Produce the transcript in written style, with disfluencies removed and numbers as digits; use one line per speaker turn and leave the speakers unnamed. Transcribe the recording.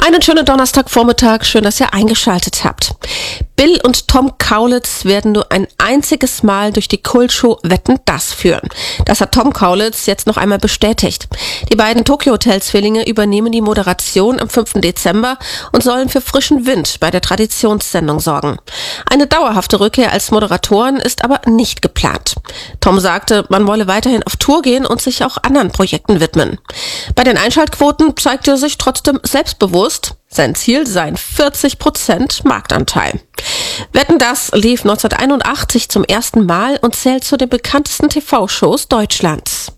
Einen schönen Donnerstagvormittag, schön, dass ihr eingeschaltet habt. Bill und Tom Kaulitz werden nur ein einziges Mal durch die Kultshow Wetten, dass führen. Das hat Tom Kaulitz jetzt noch einmal bestätigt. Die beiden Tokyo-Hotel-Zwillinge übernehmen die Moderation am 5. Dezember und sollen für frischen Wind bei der Traditionssendung sorgen. Eine dauerhafte Rückkehr als Moderatoren ist aber nicht geplant. Tom sagte, man wolle weiterhin auf Tour gehen und sich auch anderen Projekten widmen. Bei den Einschaltquoten zeigt er sich trotzdem selbstbewusst. Sein Ziel seien 40% Marktanteil. Wetten, dass lief 1981 zum ersten Mal und zählt zu den bekanntesten TV-Shows Deutschlands.